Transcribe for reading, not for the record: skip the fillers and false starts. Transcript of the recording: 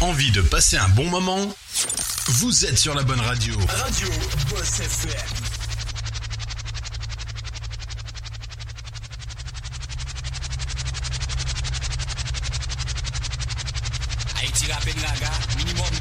Envie de passer un bon moment? Vous êtes sur la bonne radio. Radio Boss FM. Haïti rappelle Naga, minimum